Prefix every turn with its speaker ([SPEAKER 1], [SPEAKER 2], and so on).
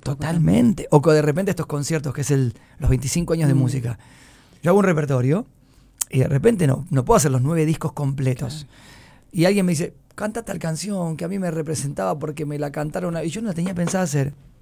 [SPEAKER 1] Totalmente. O que de repente estos conciertos, que es los 25 años de música. Yo hago un repertorio y de repente no puedo hacer los 9 discos completos.
[SPEAKER 2] Claro.
[SPEAKER 1] Y alguien me dice, canta tal canción que a mí me representaba porque me la cantaron. Y yo no la tenía pensada hacer.